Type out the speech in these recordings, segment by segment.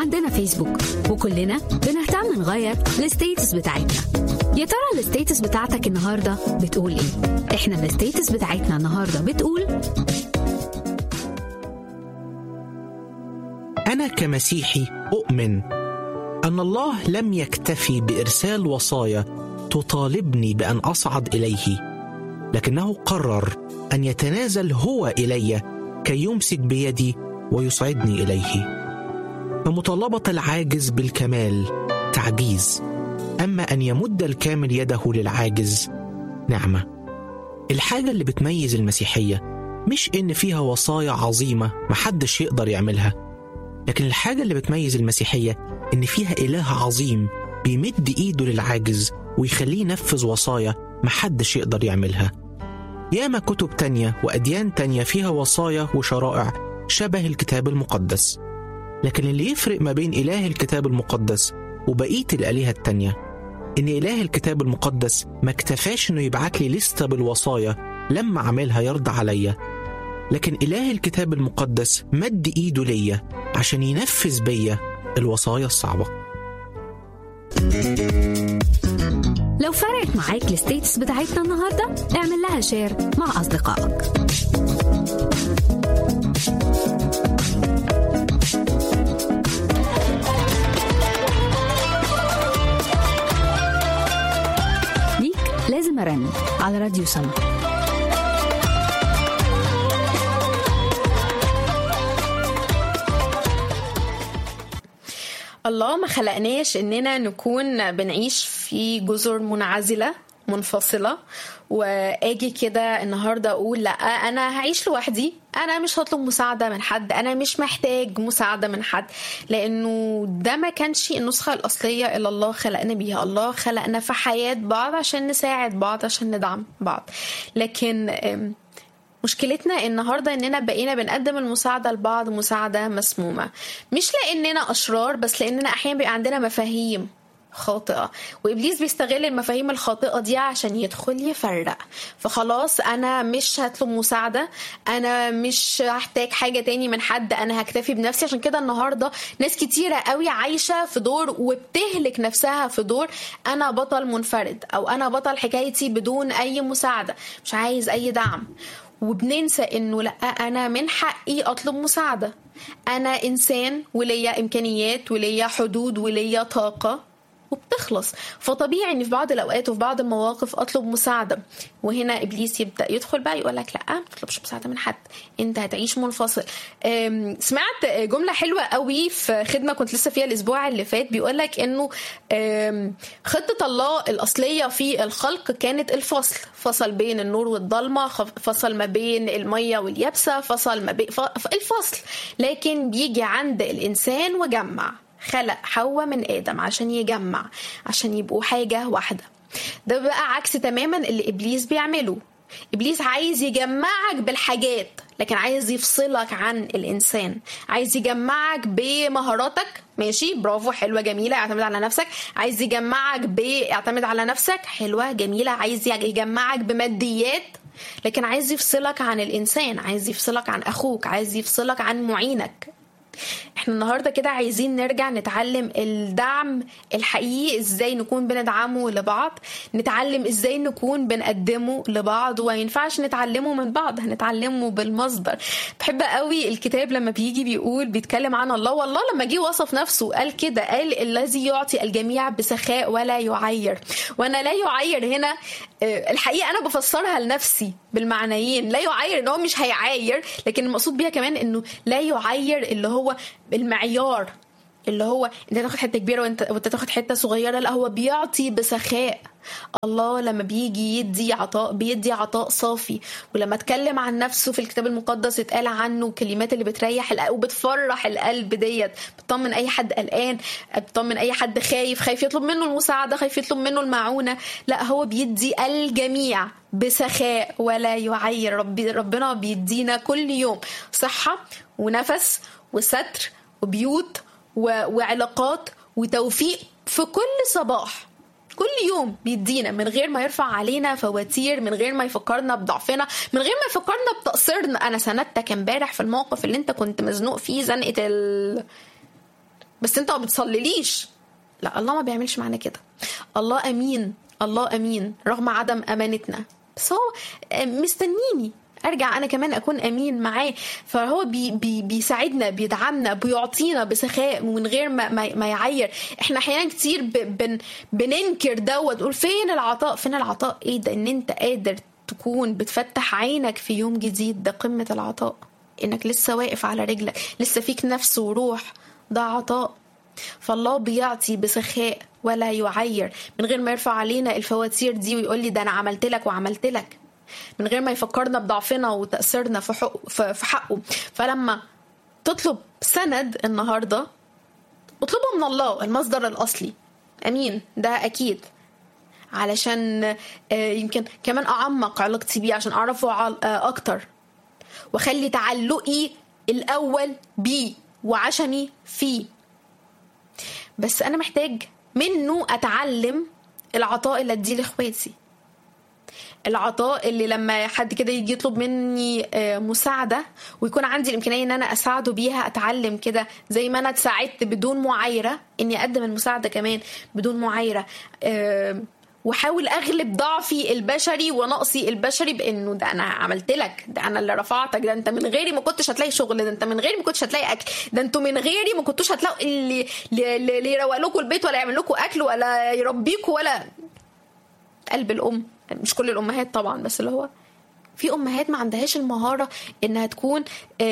عندنا فيسبوك وكلنا بنهتم نغير الستيتس بتاعتنا. يا ترى الستيتس بتاعتك النهاردة بتقول ايه؟ احنا الستيتس بتاعتنا النهاردة بتقول: أنا كمسيحي أؤمن أن الله لم يكتفي بإرسال وصايا تطالبني بأن أصعد إليه، لكنه قرر أن يتنازل هو إلي كي يمسك بيدي ويصعدني إليه. فمطالبة العاجز بالكمال تعجيز، أما أن يمد الكامل يده للعاجز نعمة. الحاجة اللي بتميز المسيحية مش إن فيها وصايا عظيمة محدش يقدر يعملها، لكن الحاجة اللي بتميز المسيحية إن فيها إله عظيم بيمد إيده للعاجز ويخليه ينفذ وصايا محدش يقدر يعملها. ياما كتب تانية وأديان تانية فيها وصايا وشرائع شبه الكتاب المقدس، لكن اللي يفرق ما بين إله الكتاب المقدس وبقية الآلهة التانية إن إله الكتاب المقدس ما اكتفاش إنه يبعت لي لستة بالوصايا لما عملها يرضى عليا، لكن إله الكتاب المقدس مد إيده ليا عشان ينفذ بيا الوصايا الصعبة. لو فرقت معاك الستيتس بتاعتنا النهاردة اعمل لها شير مع أصدقائك. ليك لازم أرن على راديو سما. الله ما خلقناش إننا نكون بنعيش في جزر منعزلة منفصلة واجي كده النهاردة اقول لا انا هعيش لوحدي، انا مش هطلب مساعدة من حد، انا مش محتاج مساعدة من حد، لانه ده ما كانش النسخة الاصلية اللي الله خلقنا بيها. الله خلقنا في حياة بعض عشان نساعد بعض، عشان ندعم بعض. لكن مشكلتنا النهاردة اننا بقينا بنقدم المساعدة لبعض مساعدة مسمومة، مش لاننا اشرار، بس لاننا احيانا بيبقى عندنا مفاهيم خاطئة، وإبليس بيستغل المفاهيم الخاطئة دي عشان يدخل يفرق. فخلاص أنا مش هطلب مساعدة، أنا مش هحتاج حاجة تاني من حد، أنا هكتفي بنفسي. عشان كده النهاردة ناس كتيرة قوي عايشة في دور وبتهلك نفسها في دور أنا بطل منفرد، أو أنا بطل حكايتي بدون أي مساعدة، مش عايز أي دعم. وبننسى إنه لأ، أنا من حقي أطلب مساعدة، أنا إنسان وليا إمكانيات وليا حدود وليا طاقة وبتخلص. فطبيعي ان في بعض الاوقات وفي بعض المواقف اطلب مساعده. وهنا ابليس يبدا يدخل بقى يقول لك لا، ما تطلبش مساعده من حد، انت هتعيش منفصل. سمعت جمله حلوه قوي في خدمه كنت لسه فيها الاسبوع اللي فات، بيقول لك انه خطه الله الاصليه في الخلق كانت الفصل، فصل بين النور والظلمه، فصل ما بين الميه واليابسه، فصل ما بين الفصل. لكن بيجي عند الانسان وجمع، خلق حواء من آدم عشان يجمع، عشان يبقوا حاجة واحدة. ده بقى عكس تماما اللي إبليس بيعمله. إبليس عايز يجمعك بالحاجات، لكن عايز يفصلك عن الإنسان، عايز يجمعك بمهاراتك، ماشي برافو حلوة جميلة اعتمد على نفسك، عايز يجمعك باعتمد على نفسك حلوة جميلة، عايز يجمعك بماديات، لكن عايز يفصلك عن الإنسان، عايز يفصلك عن أخوك، عايز يفصلك عن معينك. احنا النهاردة كده عايزين نرجع نتعلم الدعم الحقيقي، ازاي نكون بندعمه لبعض، نتعلم ازاي نكون بنقدمه لبعض، وينفعش نتعلمه من بعض، هنتعلمه بالمصدر. بحب قوي الكتاب لما بيقول بيتكلم عن الله، والله لما جه وصف نفسه قال كده، قال الذي يعطي الجميع بسخاء ولا يعير. وانا لا يعير هنا الحقيقة أنا بفسرها لنفسي بالمعنيين، لا يعير إنه مش هيعاير، لكن المقصود بيها كمان إنه لا يعير اللي هو المعيار، اللي هو انت تاخد حته كبيره وانت تاخد حته صغيره، لا هو بيعطي بسخاء. الله لما بيجي يدي عطاء بيدي عطاء صافي. ولما اتكلم عن نفسه في الكتاب المقدس اتقال عنه كلمات اللي بتريح وبتفرح القلب، ديت بتطمن اي حد قلقان، بتطمن اي حد خايف يطلب منه المساعده، خايف يطلب منه المعونه. لا هو بيدي الجميع بسخاء ولا يعير. ربنا بيدينا كل يوم صحه ونفس وستر وبيوت وعلاقات وتوفيق في كل صباح، كل يوم بيدينا من غير ما يرفع علينا فواتير، من غير ما يفكرنا بضعفنا، من غير ما يفكرنا بتقصيرنا. انا سندتك امبارح في الموقف اللي انت كنت مزنوق فيه، زنقة بس انت ما بتصليليش. لا، الله ما بيعملش معنا كده. الله امين، الله امين رغم عدم امانتنا، بس هو مستنيني ارجع انا كمان اكون امين معاه. فهو بيساعدنا، بيدعمنا، بيعطينا بسخاء من غير ما يعير. احنا احيانا كتير بننكر ده ونقول فين العطاء، فين العطاء؟ ايه ده؟ ان انت قادر تكون بتفتح عينك في يوم جديد، ده قمة العطاء. انك لسه واقف على رجلك، لسه فيك نفس وروح، ده عطاء. فالله بيعطي بسخاء ولا يعير، من غير ما يرفع علينا الفواتير دي ويقول لي ده انا عملت لك وعملت لك، من غير ما يفكرنا بضعفنا وتأثيرنا في حقه. فلما تطلب سند النهاردة، اطلبه من الله المصدر الأصلي. أمين، ده أكيد، علشان يمكن كمان أعمق علاقتي بيه، عشان أعرفه أكتر، وخلي تعلقي الأول بيه وعشمي فيه. بس أنا محتاج منه أتعلم العطاء اللي أديه لإخواتي، العطاء اللي لما حد كده يجي يطلب مني مساعدة ويكون عندي الإمكانية إن أنا أساعده بيها، أتعلم كده زي ما أنا اتساعدت بدون معايرة إني أقدم المساعدة كمان بدون معايرة، وحاول أغلب ضعفي البشري ونقصي البشري بأنه ده أنا عملت لك، ده أنا اللي رفعتك، ده أنت من غيري ما كنتش هتلاقي شغل، ده أنت من غيري ما كنتش هتلاقي أكل، ده أنتوا من غيري ما كنتوش هتلاقوا اللي يروق لكم البيت ولا يعمل لكم أكل ولا يربيكوا ولا. قلب الأم، مش كل الأمهات طبعا، بس اللي هو في أمهات ما عندهاش المهارة إنها تكون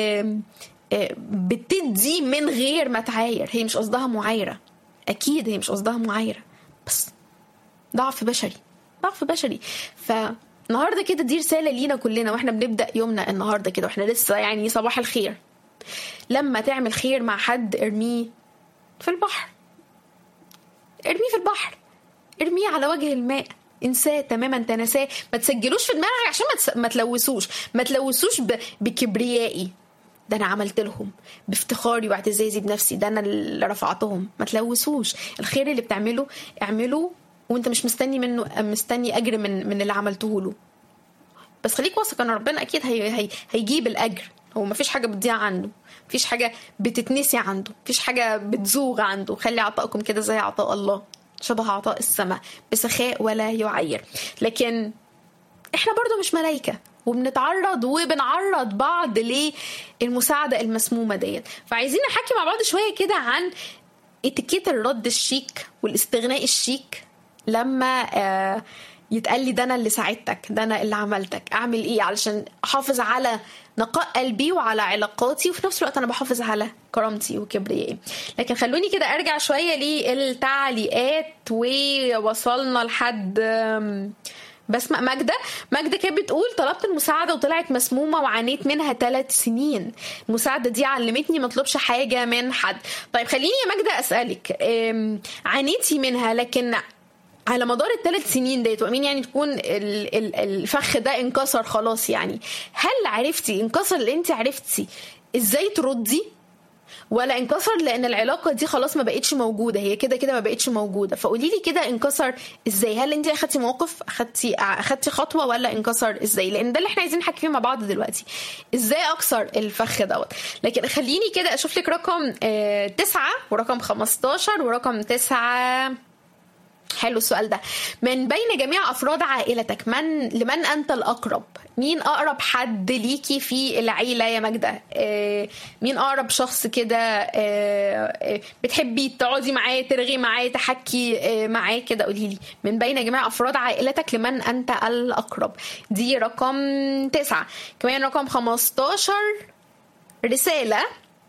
بتدي من غير ما تعاير. هي مش قصدها معايرة، أكيد هي مش قصدها معايرة، بس ضعف بشري، ضعف بشري. فالنهاردة كده دي رسالة لينا كلنا واحنا بنبدأ يومنا النهاردة كده واحنا لسه يعني صباح الخير. لما تعمل خير مع حد ارميه في البحر، ارميه في البحر، ارميه على وجه الماء، انساه تماما، تنساه، ما تسجلوش في دماغك عشان ما تلوثوش بكبريائي، ده انا عملت لهم، بافتخاري واعتزازي بنفسي، ده انا اللي رفعتهم. ما تلوثوش الخير اللي بتعمله، اعمله وانت مش مستني اجر من اللي عملته له، بس خليك واثق ان ربنا اكيد هيجيب الاجر. هو مفيش حاجه بتضيع عنده، مفيش حاجه بتتنسي عنده، مفيش حاجه بتزوغ عنده. خلي عطائكم كده زي عطاء الله، شبه عطاء السماء، بسخاء ولا يعير. لكن احنا برضو مش ملايكة، وبنعرض بعض للمساعدة المسمومة ديت. فعايزين نحكي مع بعض شوية كده عن اتيكيت الرد الشيك والاستغناء الشيك. لما يتقال لي ده انا اللي ساعدتك، ده انا اللي عملتك، اعمل ايه علشان احافظ على نقاء قلبي وعلى علاقاتي، وفي نفس الوقت انا بحافظ على كرامتي وكبريائي. لكن خلوني كده ارجع شوية للتعليقات، ووصلنا لحد بسمة ماجدة كانت بتقول طلبت المساعدة وطلعت مسمومة وعانيت منها 3 سنين. المساعدة دي علمتني ما اطلبش حاجة من حد. طيب خليني يا ماجدة اسألك، عانيتي منها لكن على مدار 3 سنين ديت، وامين يعني تكون الفخ ده انكسر خلاص، يعني هل عرفتي انكسر اللي انت عرفتي ازاي تردي، ولا انكسر لان العلاقه دي خلاص ما بقتش موجوده، هي كده ما بقتش موجوده؟ فقولي لي كده انكسر ازاي؟ هل انت اخدتي موقف، اخدتي خطوه، ولا انكسر ازاي؟ لان ده اللي احنا عايزين نحكي فيه مع بعض دلوقتي، ازاي اكسر الفخ دوت. لكن خليني كده اشوف لك رقم 9 ورقم 15 ورقم 9. حلو السؤال ده. من بين جميع أفراد عائلتك لمن أنت الأقرب؟ مين أقرب حد ليكي في العيلة يا ماجدة؟ مين أقرب شخص كده بتحبي تقعدي معاه، ترغي معاه، تحكي معاه كده؟ قولي لي من بين جميع أفراد عائلتك لمن أنت الأقرب. دي رقم 9. كمان رقم 15 رسالة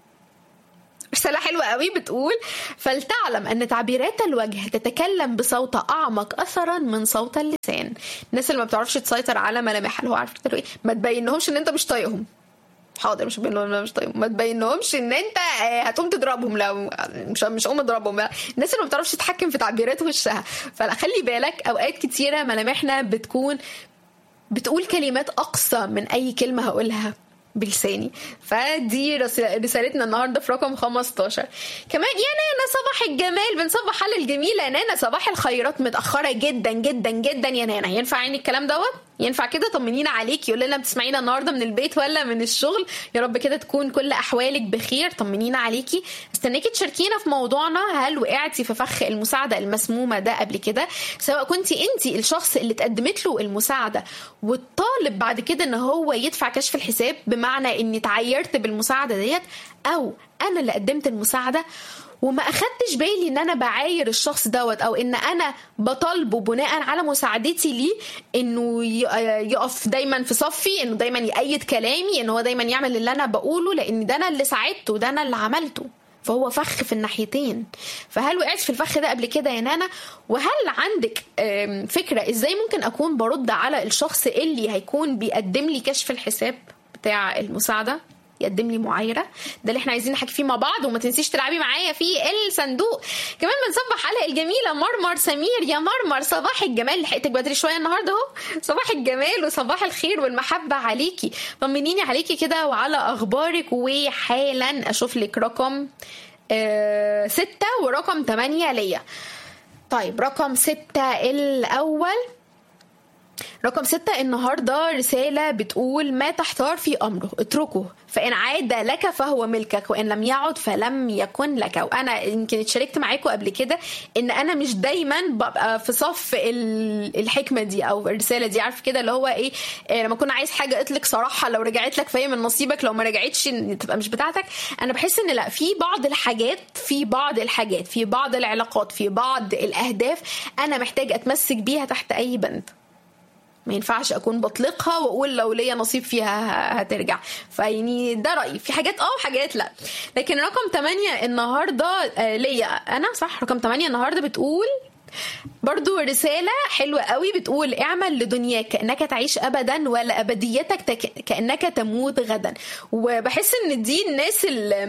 حلوة قوي بتقول فلتعلم أن تعبيرات الوجه تتكلم بصوت أعمق أثرا من صوت اللسان. الناس اللي ما بتعرفش تسيطر على ملامحها، اللي هو عارف كده ايه، ما تبينهمش ان انت مش طايقهم. حاضر، مش بينهم مش طايقهم، ما تبينهمش ان انت هتقوم تضربهم، لا مش قوم اضربهم. الناس اللي ما بتعرفش تتحكم في تعبيرات وشها. فخلي بالك، اوقات كتيرة ملامحنا بتقول كلمات أقصى من أي كلمة هقولها بلساني. فدي رسالتنا النهارده في رقم 15. كمان يا نانا صباح الجمال، بنصبح على الجميله نانا، صباح الخيرات، متاخره جدا جدا جدا يا نانا. ينفع عيني الكلام دوت؟ ينفع كده؟ طمنينا عليك. يقول لنا بتسمعينا النهارده من البيت ولا من الشغل؟ يا رب كده تكون كل احوالك بخير. طمنينا عليكي. استناكي تشاركينا في موضوعنا. هل وقعتي في فخ المساعده المسمومه ده قبل كده؟ سواء كنتي انت الشخص اللي اتقدمت له المساعده والطالب بعد كده ان هو يدفع كشف الحساب، بمعنى اني اتعيرت بالمساعده ديت، او انا اللي قدمت المساعده وما اخدتش بالي ان انا بعاير الشخص دوت، او ان انا بطالبه بناء على مساعدتي ليه انه يقف دايما في صفي، انه دايما يأيد كلامي، انه هو دايما يعمل اللي انا بقوله لان ده انا اللي ساعدته، ده انا اللي عملته. فهو فخ في الناحيتين. فهل وقعت في الفخ ده قبل كده يا نانا؟ وهل عندك فكرة ازاي ممكن اكون برد على الشخص اللي هيكون بيقدم لي كشف الحساب بتاع المساعدة، يقدم لي معايرة؟ ده اللي احنا عايزين نحكي فيه مع بعض. وما تنسيش تلعبي معايا في الصندوق. كمان بنصبح على الجميلة مرمر سمير. يا مرمر صباح الجمال، لحقتك بدري شوية النهاردة اهو. صباح الجمال وصباح الخير والمحبة عليكي. طمنيني عليكي كده وعلى اخبارك. وحالا اشوف لك رقم 6 ورقم 8 ليا. طيب رقم 6 الاول. رقم 6 النهاردة رسالة بتقول: ما تحتار في أمره اتركه، فإن عاد لك فهو ملكك، وإن لم يعد فلم يكن لك. وأنا يمكن اتشاركت معاكم قبل كده إن أنا مش دايما ببقى في صف الحكمة دي أو الرسالة دي. عارف كده اللي هو إيه، لما كنا عايز حاجة اطلق صراحة، لو رجعت لك فهي من نصيبك، لو ما رجعتش تبقى مش بتاعتك. أنا بحس إن لا، في بعض الحاجات في بعض العلاقات، في بعض الأهداف أنا محتاج أتمسك بيها تحت أي بند. ما ينفعش اكون بطلقها واقول لو ليا نصيب فيها هترجع. فيعني ده رأيي في حاجات وحاجات لا. لكن رقم 8 النهاردة ليا انا صح. رقم 8 النهاردة بتقول برضو رسالة حلوة قوي، بتقول: اعمل لدنياك كأنك تعيش أبدا، ولا أبديتك كأنك تموت غدا. وبحس ان دي الناس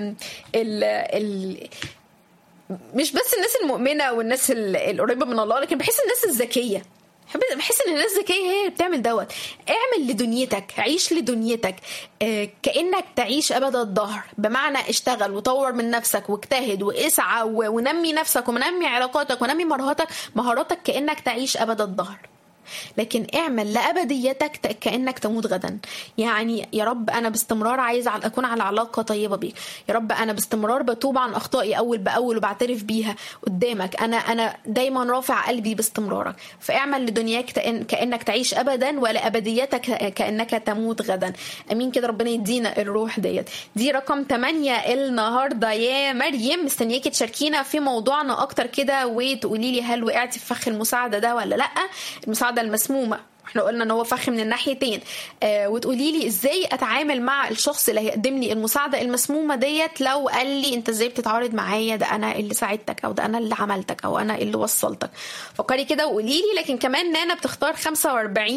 مش بس الناس المؤمنة والناس القريبة من الله، لكن بحس الناس الذكية. بحس ان الناس ذكيه هي اللي بتعمل دوت. اعمل لدنيتك، عيش لدنيتك كأنك تعيش أبد الظهر، بمعنى اشتغل وطور من نفسك واجتهد واسعى ونمي نفسك ونمي علاقاتك ونمي مهاراتك كأنك تعيش أبد الظهر. لكن اعمل لأبديتك كأنك تموت غدا. يعني يا رب أنا باستمرار عايز أكون على علاقة طيبة بيك. يا رب أنا باستمرار بتوب عن أخطائي أول بأول وبعترف بيها قدامك. أنا دايما رافع قلبي باستمرارك. فاعمل لدنياك كأنك تعيش أبدا، ولا أبديتك كأنك تموت غدا. أمين كده. ربنا يدينا الروح دي رقم 8 النهاردة يا مريم. مستنياكي تشاركينا في موضوعنا أكتر كده، وتقولي لي هل وقعتي في فخ المساعدة ده ولا لأ. المساعدة المسمومة احنا قلنا ان هو فخ من الناحيتين. وتقولي لي ازاي اتعامل مع الشخص اللي هيقدم لي المساعده المسمومه ديت، لو قال لي انت ازاي بتتعارض معايا، ده انا اللي ساعدتك، او ده انا اللي عملتك، او انا اللي وصلتك. فكري كده وقولي لي. لكن كمان نانا بتختار 45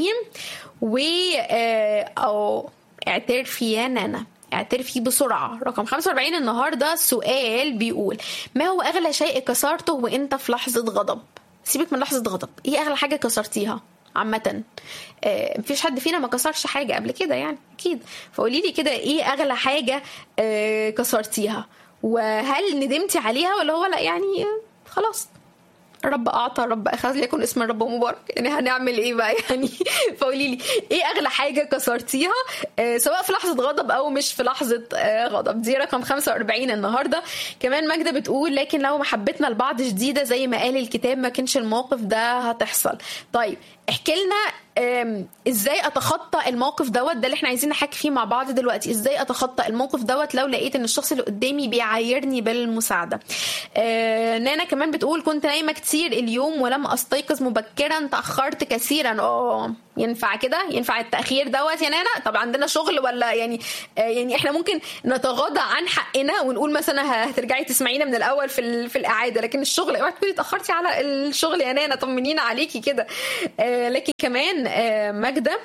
او اعترفي يا نانا، اعترفي بسرعة. رقم 45 النهاردة سؤال بيقول: ما هو اغلى شيء كسرته وانت في لحظة غضب؟ سيبك من لحظة غضب، ايه اغلى حاجة كسرتيها عامة؟ مفيش حد فينا ما كسرش حاجة قبل كده يعني اكيد. فقولي لي كده ايه اغلى حاجة كسرتيها، وهل ندمتي عليها ولا هو لا يعني خلاص رب اعطى رب اخذ ليكن اسم الرب مبارك، يعني هنعمل ايه بقى يعني؟ فقولي لي ايه اغلى حاجه كسرتيها سواء في لحظه غضب او مش في لحظه غضب. دي رقم 45 النهارده. كمان ماجده بتقول: لكن لو محبتنا لبعض شديده زي ما قال الكتاب ما كانش الموقف ده هتحصل. طيب احكي لنا ازاي اتخطى الموقف دوت. ده اللي احنا عايزين نحكي فيه مع بعض دلوقتي. ازاي اتخطى الموقف دوت لو لقيت ان الشخص اللي قدامي بيعايرني بالمساعده. نانا كمان بتقول: كنت نايمه كتير اليوم ولم استيقظ مبكرا، تاخرت كثيرا. ينفع كده؟ ينفع التاخير دوت يا نانا؟ طب عندنا شغل ولا يعني احنا ممكن نتغاضى عن حقنا ونقول مثلا هترجعي تسمعينا من الاول في الاعاده، لكن الشغل اوعي تكوني اتاخرتي على الشغل يا نانا. طمنينا عليكي كده. لكن كمان ماجده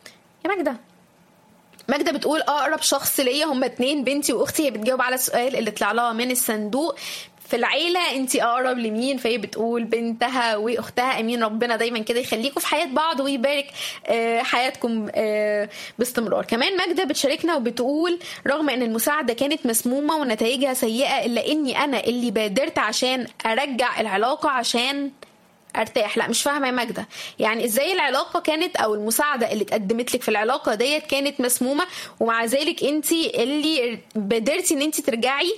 بتقول: اقرب شخص ليا هم 2 بنتي واختي. هي بتجاوب على السؤال اللي طلع لها من الصندوق. في العيله انت اقرب لمين؟ فهي بتقول بنتها واختها. امين ربنا دايما كده يخليكم في حياه بعض ويبارك حياتكم باستمرار. كمان ماجده بتشاركنا وبتقول: رغم ان المساعده كانت مسمومه ونتائجها سيئه، الا اني انا اللي بادرت عشان ارجع العلاقه، عشان ارتاح. لا مش فاهمه يا ماجده، يعني ازاي العلاقه كانت او المساعده اللي اتقدمت لك في العلاقه ديت كانت مسمومه، ومع ذلك انت اللي قدرتي ان انت ترجعي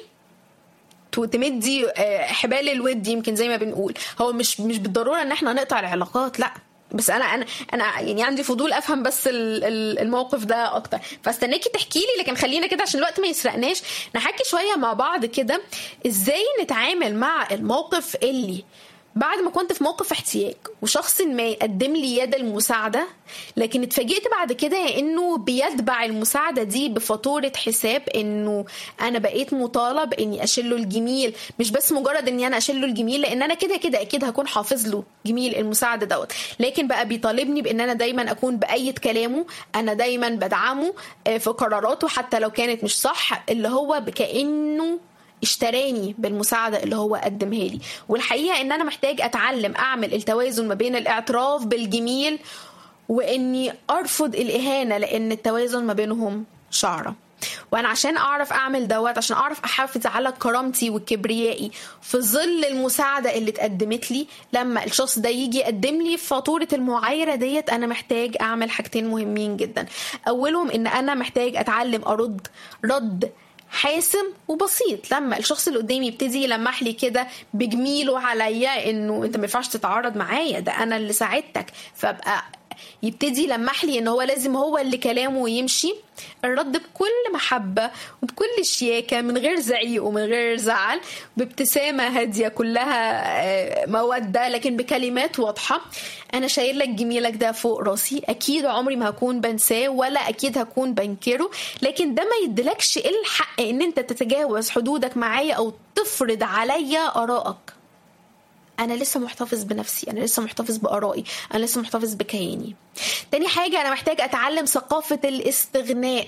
تمدي حبال الود، يمكن زي ما بنقول. هو مش بالضروره ان احنا نقطع العلاقات، لا، بس انا يعني عندي فضول افهم بس الموقف ده اكتر، فاستناكي تحكي لي. لكن خلينا كده عشان الوقت ما يسرقناش نحكي شويه مع بعض كده ازاي نتعامل مع الموقف اللي بعد ما كنت في موقف احتياج وشخص ما يقدم لي يد المساعدة، لكن اتفاجئت بعد كده انه بيتبع المساعدة دي بفاتورة حساب، انه انا بقيت مطالب اني اشيله الجميل، مش بس مجرد اني انا اشيله الجميل لان انا كده اكيد هكون حافظ له جميل المساعدة دوت، لكن بقى بيطالبني بان انا دايما اكون بأيد كلامه، انا دايما بدعمه في قراراته حتى لو كانت مش صح، اللي هو كأنه اشتراني بالمساعدة اللي هو قدمها لي. والحقيقة ان انا محتاج اتعلم اعمل التوازن ما بين الاعتراف بالجميل واني ارفض الاهانة، لان التوازن ما بينهم شعرة. وانا عشان اعرف اعمل دوت، عشان اعرف احافظ على كرامتي وكبريائي في ظل المساعدة اللي اتقدمت لي، لما الشخص ده يجي يقدم لي فاتورة المعايرة ديت، انا محتاج اعمل حاجتين مهمين جدا. اولهم ان انا محتاج اتعلم ارد رد حاسم وبسيط. لما الشخص اللي قدامي يبتدي يلمح لي كده بجميله عليا انه انت ما ينفعش تتعارض معايا، ده انا اللي ساعدتك، فبقى يبتدي يلمح لي ان هو لازم هو اللي كلامه يمشي، الرد بكل محبة وبكل شياكة، من غير زعيق ومن غير زعل، بابتسامة هادية كلها مودة، لكن بكلمات واضحة. أنا شايل لك جميلك ده فوق راسي، أكيد عمري ما هكون بنساه ولا أكيد هكون بنكره، لكن ده ما يدلكش الحق إن أنت تتجاوز حدودك معايا أو تفرض عليا آرائك. أنا لسه محتفظ بنفسي، أنا لسه محتفظ بآرائي، أنا لسه محتفظ بكياني. تاني حاجة، أنا محتاج أتعلم ثقافة الاستغناء.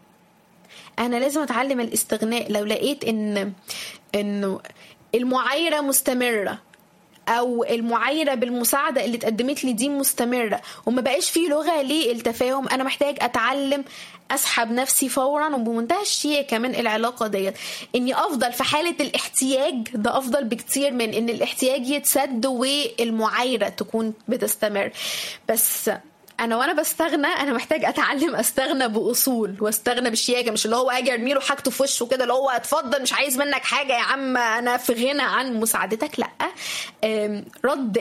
أنا لازم أتعلم الاستغناء. لو لقيت إنه المعايرة مستمرة أو المعايرة بالمساعدة اللي اتقدمت لي دي مستمرة وما بقاش فيه لغة للتفاهم، أنا محتاج أتعلم أسحب نفسي فورا وبمنتهى الشياكة من العلاقة ديت. إني أفضل في حالة الاحتياج، ده أفضل بكتير من إن الاحتياج يتسد والمعايرة تكون بتستمر. بس انا وانا بستغنى انا محتاج اتعلم استغنى باصول واستغنى بالشياكه، مش اللي هو اجي ارمي له حاجته في وشه كده اللي هو اتفضل مش عايز منك حاجه يا عم انا في غنى عن مساعدتك. لا، رد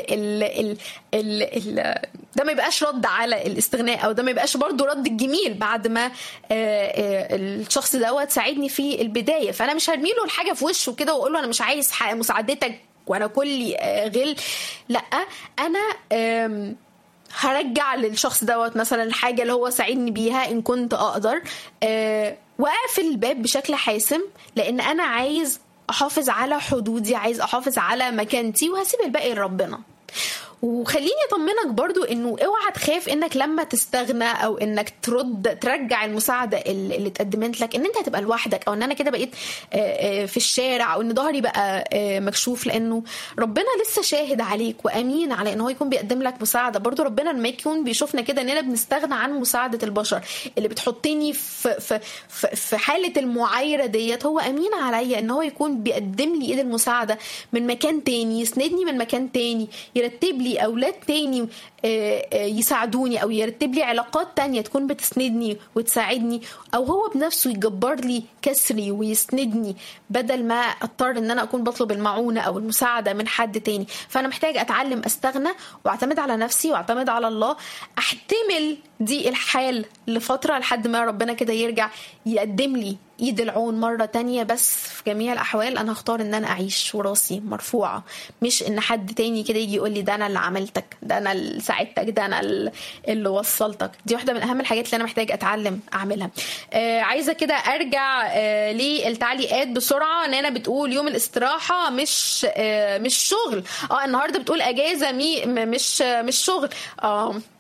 ده ما يبقاش رد على الاستغناء، او ده ما يبقاش برضو رد الجميل بعد ما الشخص دوت ساعدني في البدايه. فانا مش هرمي له الحاجه في وشه كده واقول له انا مش عايز مساعدتك وانا كلي غل. لا، انا هرجع للشخص دوت مثلا الحاجة اللي هو ساعدني بيها إن كنت أقدر، وأقفل الباب بشكل حاسم، لأن أنا عايز أحافظ على حدودي، عايز أحافظ على مكانتي، وهسيب الباقي لربنا. وخليني أطمنك برضو إنه اوعى تخاف إنك لما تستغنى أو إنك ترجع المساعدة اللي اتقدمت لك إن أنت هتبقى لوحدك، أو إن أنا كده بقيت في الشارع، أو إن ظهري بقى مكشوف، لأنه ربنا لسه شاهد عليك وأمين على إنه هو يكون بيقدم لك مساعدة. برضو ربنا لما يكون بيشوفنا كده إننا بنستغنى عن مساعدة البشر اللي بتحطني في حالة المعايرة ديت، هو أمين عليا إن هو يكون بيقدم لي إيد المساعدة من مكان تاني، يسندني من مكان تاني، يرتب لي أولاد تاني يساعدوني، أو يرتب لي علاقات تانية تكون بتسندني وتساعدني، أو هو بنفسه يجبر لي كسري ويسندني بدل ما أضطر إن أنا أكون بطلب المعونة أو المساعدة من حد تاني. فأنا محتاج أتعلم أستغنى وأعتمد على نفسي وأعتمد على الله، أحتمل دي الحال لفترة لحد ما ربنا كده يرجع يقدم لي ايد العون مرة تانية. بس في جميع الأحوال أنا هختار إن أنا أعيش وراسي مرفوعة، مش إن حد تاني كده يجي يقول لي ده أنا اللي عملتك، ده أنا اللي ساعدتك، ده أنا اللي وصلتك. دي واحدة من أهم الحاجات اللي أنا محتاج أتعلم أعملها. عايزة كده أرجع للتعليقات بسرعة. إن أنا بتقول يوم الاستراحة مش شغل. النهاردة بتقول أجازة مش شغل.